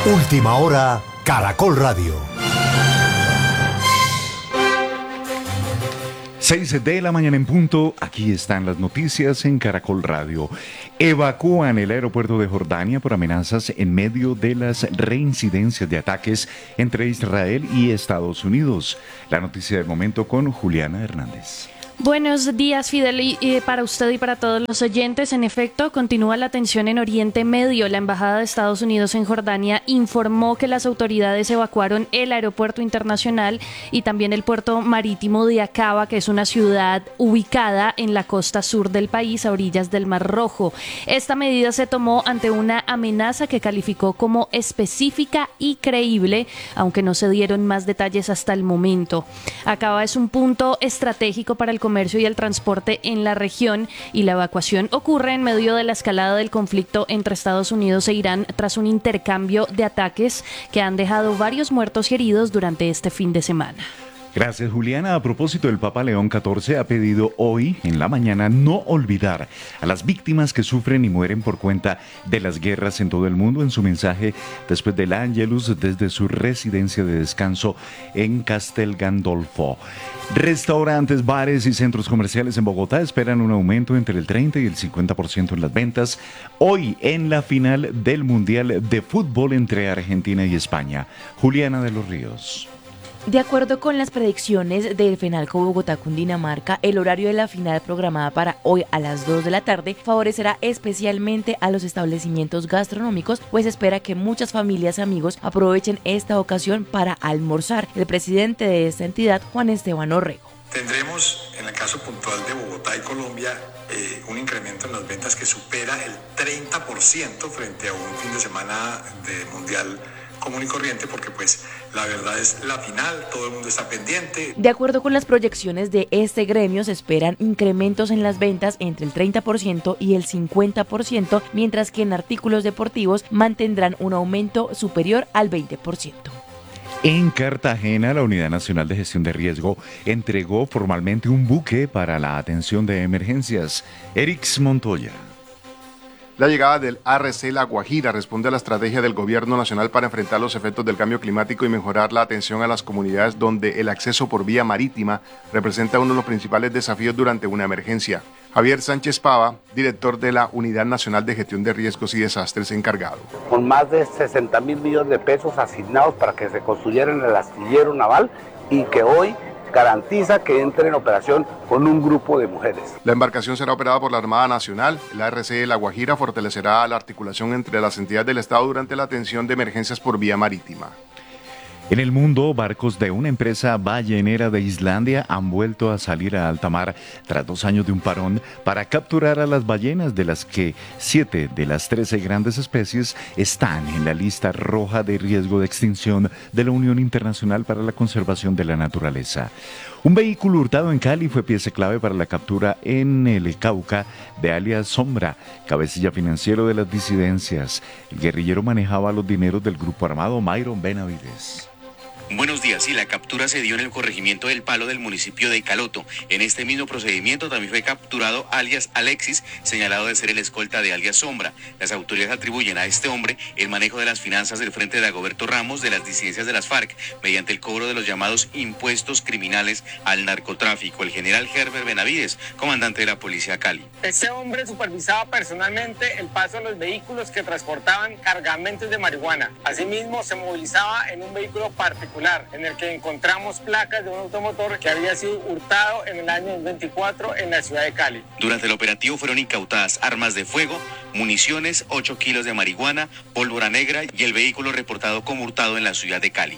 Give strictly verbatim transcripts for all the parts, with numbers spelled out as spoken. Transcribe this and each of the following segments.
Última hora, Caracol Radio. seis de la mañana en punto, aquí están las noticias en Caracol Radio. Evacúan el aeropuerto de Jordania por amenazas en medio de las reincidencias de ataques entre Israel y Estados Unidos. La noticia del momento con Juliana Hernández. Buenos días, Fidel, y, y para usted y para todos los oyentes. En efecto, continúa la tensión en Oriente Medio. La Embajada de Estados Unidos en Jordania informó que las autoridades evacuaron el aeropuerto internacional y también el puerto marítimo de Aqaba, que es una ciudad ubicada en la costa sur del país, a orillas del Mar Rojo. Esta medida se tomó ante una amenaza que calificó como específica y creíble, aunque no se dieron más detalles hasta el momento. Aqaba es un punto estratégico para el comercio y el transporte en la región, y la evacuación ocurre en medio de la escalada del conflicto entre Estados Unidos e Irán tras un intercambio de ataques que han dejado varios muertos y heridos durante este fin de semana. Gracias, Juliana. A propósito, el Papa León catorce ha pedido hoy en la mañana no olvidar a las víctimas que sufren y mueren por cuenta de las guerras en todo el mundo. En su mensaje después del Ángelus desde su residencia de descanso en Castel Gandolfo. Restaurantes, bares y centros comerciales en Bogotá esperan un aumento entre el treinta y el cincuenta por ciento en las ventas hoy en la final del Mundial de Fútbol entre Argentina y España. Juliana de los Ríos. De acuerdo con las predicciones del FENALCO Bogotá Cundinamarca, el horario de la final programada para hoy a las dos de la tarde favorecerá especialmente a los establecimientos gastronómicos, pues espera que muchas familias y amigos aprovechen esta ocasión para almorzar. El presidente de esta entidad, Juan Esteban Orrego. Tendremos, en el caso puntual de Bogotá y Colombia, eh, un incremento en las ventas que supera el treinta por ciento frente a un fin de semana de mundial común y corriente, porque pues la verdad es la final, todo el mundo está pendiente. De acuerdo con las proyecciones de este gremio, se esperan incrementos en las ventas entre el treinta por ciento y el cincuenta por ciento, mientras que en artículos deportivos mantendrán un aumento superior al veinte por ciento. En Cartagena, la Unidad Nacional de Gestión de Riesgo entregó formalmente un buque para la atención de emergencias. Erix Montoya. La llegada del A R C La Guajira responde a la estrategia del Gobierno Nacional para enfrentar los efectos del cambio climático y mejorar la atención a las comunidades donde el acceso por vía marítima representa uno de los principales desafíos durante una emergencia. Javier Sánchez Pava, director de la Unidad Nacional de Gestión de Riesgos y Desastres encargado. Con más de sesenta mil millones de pesos asignados para que se construyera el astillero naval y que hoy garantiza que entre en operación con un grupo de mujeres. La embarcación será operada por la Armada Nacional. El A R C La Guajira fortalecerá la articulación entre las entidades del Estado durante la atención de emergencias por vía marítima. En el mundo, barcos de una empresa ballenera de Islandia han vuelto a salir a alta mar tras dos años de un parón para capturar a las ballenas, de las que siete de las trece grandes especies están en la lista roja de riesgo de extinción de la Unión Internacional para la Conservación de la Naturaleza. Un vehículo hurtado en Cali fue pieza clave para la captura en el Cauca de alias Sombra, cabecilla financiero de las disidencias. El guerrillero manejaba los dineros del grupo armado Myron Benavides. Buenos días. Sí, la captura se dio en el corregimiento del Palo del municipio de Caloto. En este mismo procedimiento también fue capturado alias Alexis, señalado de ser el escolta de alias Sombra. Las autoridades atribuyen a este hombre el manejo de las finanzas del Frente de Dagoberto Ramos de las disidencias de las FARC, mediante el cobro de los llamados impuestos criminales al narcotráfico. El general Herbert Benavides, comandante de la Policía Cali. Este hombre supervisaba personalmente el paso de los vehículos que transportaban cargamentos de marihuana. Asimismo, se movilizaba en un vehículo particular en el que encontramos placas de un automotor que había sido hurtado en el año dos mil veinticuatro en la ciudad de Cali. Durante el operativo fueron incautadas armas de fuego, municiones, ocho kilos de marihuana, pólvora negra y el vehículo reportado como hurtado en la ciudad de Cali.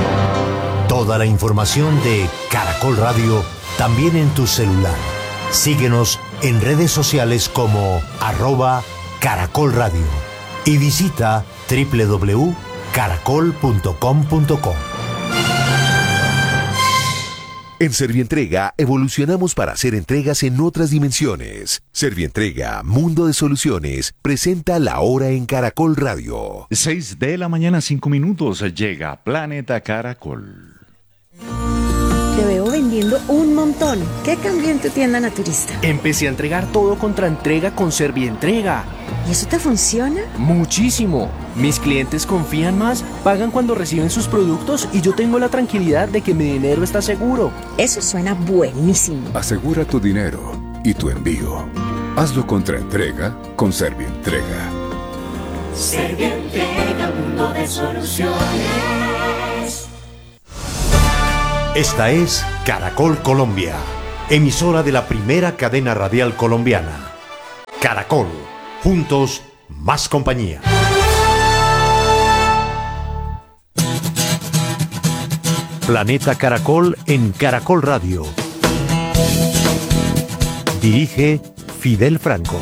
Toda la información de Caracol Radio también en tu celular. Síguenos en redes sociales como arroba Caracol Radio y visita doble u doble u doble u punto caracol punto com punto co. En Servientrega evolucionamos para hacer entregas en otras dimensiones. Servientrega, Mundo de Soluciones, presenta La Hora en Caracol Radio. seis de la mañana, cinco minutos, llega Planeta Caracol. Te veo vendiendo un montón. ¿Qué cambió en tu tienda naturista? Empecé a entregar todo contra entrega con Servientrega. ¿Y eso te funciona? Muchísimo. Mis clientes confían más, pagan cuando reciben sus productos y yo tengo la tranquilidad de que mi dinero está seguro. Eso suena buenísimo. Asegura tu dinero y tu envío. Hazlo contra entrega con Servientrega. Servientrega, mundo de soluciones. Esta es Caracol Colombia, emisora de la primera cadena radial colombiana. Caracol, juntos, más compañía. Planeta Caracol en Caracol Radio. Dirige Fidel Franco.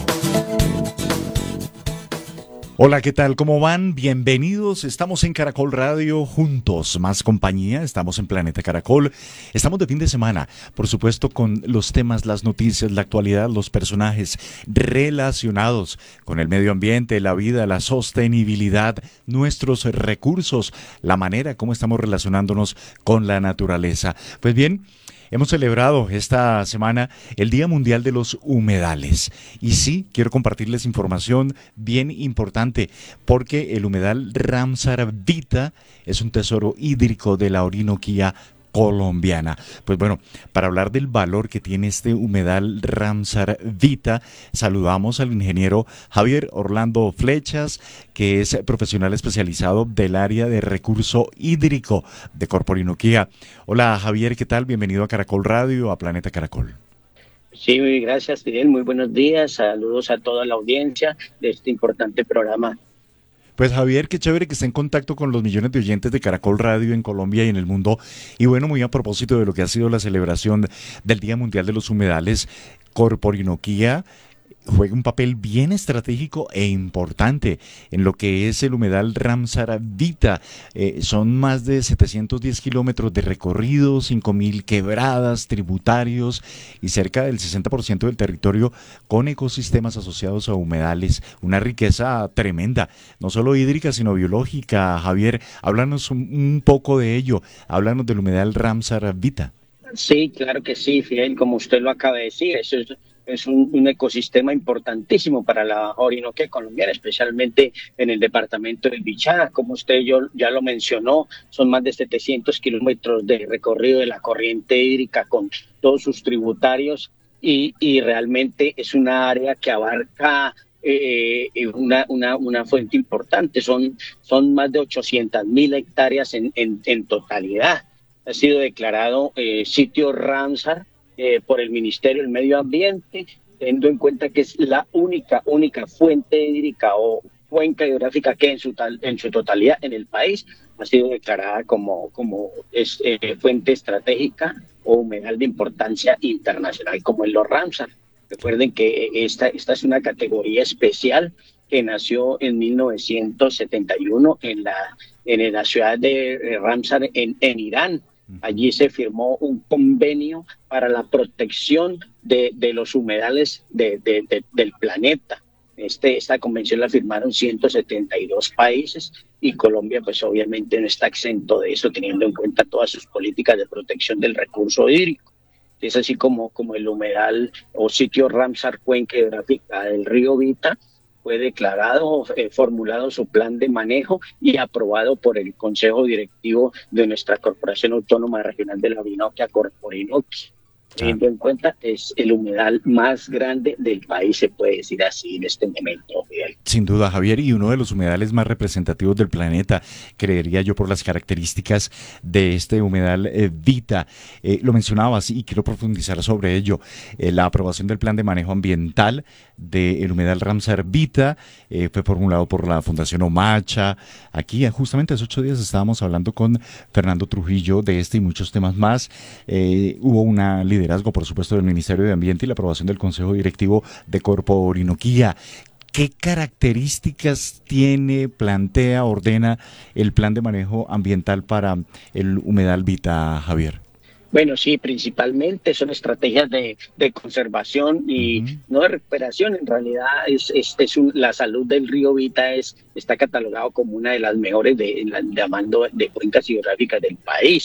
Hola, ¿qué tal? ¿Cómo van? Bienvenidos. Estamos en Caracol Radio, juntos, más compañía. Estamos en Planeta Caracol. Estamos de fin de semana, por supuesto, con los temas, las noticias, la actualidad, los personajes relacionados con el medio ambiente, la vida, la sostenibilidad, nuestros recursos, la manera como estamos relacionándonos con la naturaleza. Pues bien, hemos celebrado esta semana el Día Mundial de los Humedales. Y sí, quiero compartirles información bien importante, porque el humedal Ramsar Vita es un tesoro hídrico de la Orinoquía colombiana. Pues bueno, para hablar del valor que tiene este humedal Ramsar Vita, saludamos al ingeniero Javier Orlando Flechas, que es profesional especializado del área de recurso hídrico de Corpo Orinoquía. Hola Javier, ¿qué tal? Bienvenido a Caracol Radio, a Planeta Caracol. Sí, gracias Fidel, muy buenos días, saludos a toda la audiencia de este importante programa. Pues Javier, qué chévere que esté en contacto con los millones de oyentes de Caracol Radio en Colombia y en el mundo. Y bueno, muy a propósito de lo que ha sido la celebración del Día Mundial de los Humedales, Corpo Orinoquía juega un papel bien estratégico e importante en lo que es el humedal Ramsar Vita. Eh, son más de setecientos diez kilómetros de recorrido, cinco mil quebradas, tributarios y cerca del sesenta por ciento del territorio con ecosistemas asociados a humedales. Una riqueza tremenda, no solo hídrica, sino biológica. Javier, háblanos un, un poco de ello, háblanos del humedal Ramsar Vita. Sí, claro que sí, Fidel, como usted lo acaba de decir, eso es Es un, un ecosistema importantísimo para la Orinoquía colombiana, especialmente en el departamento del Bichada. Como usted yo, ya lo mencionó, son más de setecientos kilómetros de recorrido de la corriente hídrica con todos sus tributarios y, y realmente es una área que abarca eh, una, una, una fuente importante. Son, son más de ochocientas mil hectáreas en, en, en totalidad. Ha sido declarado eh, sitio Ramsar Eh, por el Ministerio del Medio Ambiente, teniendo en cuenta que es la única, única fuente hídrica o cuenca hidrográfica que en su, tal, en su totalidad en el país ha sido declarada como, como es, eh, fuente estratégica o humedal de importancia internacional, como en los Ramsar. Recuerden que esta, esta es una categoría especial que nació en mil novecientos setenta y uno en la, en la ciudad de Ramsar, en, en Irán. Allí se firmó un convenio para la protección de, de los humedales de, de, de, del planeta. Este, esta convención la firmaron ciento setenta y dos países y Colombia pues obviamente no está exento de eso, teniendo en cuenta todas sus políticas de protección del recurso hídrico. Es así como, como el humedal o sitio Ramsar, cuenca hidrográfica del río Vita, fue declarado, eh, formulado su plan de manejo y aprobado por el Consejo Directivo de nuestra Corporación Autónoma Regional de la Orinoquia, Corpo Orinoquia. Teniendo en cuenta, es el humedal más grande del país, se puede decir así en este momento, Fidel. Sin duda, Javier, y uno de los humedales más representativos del planeta, creería yo, por las características de este humedal eh, Vita. Eh, lo mencionabas y quiero profundizar sobre ello. Eh, la aprobación del plan de manejo ambiental del humedal Ramsar Vita eh, fue formulado por la Fundación Omacha. Aquí, justamente hace ocho días, estábamos hablando con Fernando Trujillo de este y muchos temas más. Eh, hubo una liderazgo, por supuesto, del Ministerio de Ambiente y la aprobación del Consejo Directivo de Corpo Orinoquía. ¿Qué características tiene, plantea, ordena el plan de manejo ambiental para el humedal Vita, Javier? Bueno, sí, principalmente son estrategias de, de conservación y uh-huh. no de recuperación. En realidad, es, es, es un, la salud del río Vita es, está catalogado como una de las mejores de, de, de, de cuencas hidrográficas del país.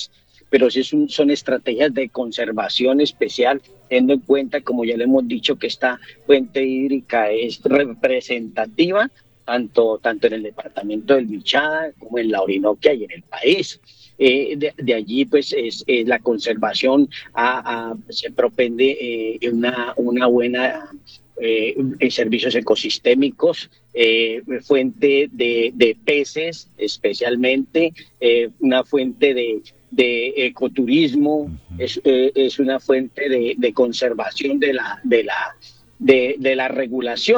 pero sí es un, son estrategias de conservación especial, teniendo en cuenta, como ya le hemos dicho, que esta fuente hídrica es representativa tanto, tanto en el departamento del Bichada como en la Orinoquia y en el país. Eh, de, de allí pues es, es la conservación a, a, se propende eh, una, una buena eh, servicios ecosistémicos, eh, fuente de, de peces especialmente, eh, una fuente de, de ecoturismo, uh-huh. es, eh, es una fuente de, de conservación de la, de la, de, de la regulación.